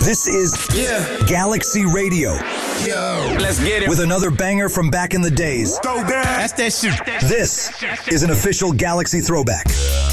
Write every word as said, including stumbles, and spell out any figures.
This is Yeah. Galaxy Radio. Yo. Let's get it. With another banger from back in the days. Throw down. That's that shit. This is an official Galaxy throwback.